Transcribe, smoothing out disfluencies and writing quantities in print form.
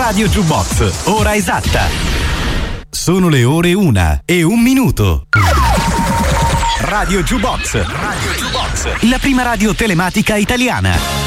Radio Jukebox, ora esatta. Sono le ore 1:01. Radio Jukebox, la prima radio telematica italiana.